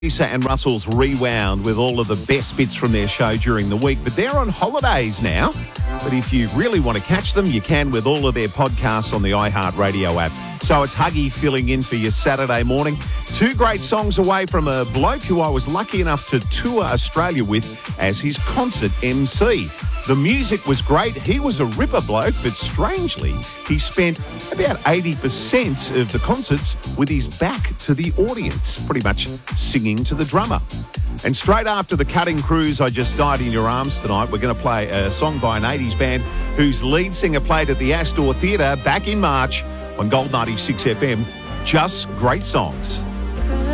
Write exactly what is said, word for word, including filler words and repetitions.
Lisa and Russell's Rewound with all of the best bits from their show during the week, but they're on holidays now. But if you really want to catch them, you can with all of their podcasts on the iHeartRadio app. So it's Huggy filling in for your Saturday morning. Two great songs away from a bloke who I was lucky enough to tour Australia with as his concert M C. The music was great. He was a ripper bloke, but strangely, he spent about eighty percent of the concerts with his back to the audience, pretty much singing to the drummer. And straight after the Cutting Cruise, I Just Died in Your Arms tonight, we're going to play a song by an eighties band whose lead singer played at the Astor Theatre back in March on Gold ninety-six F M. Just great songs.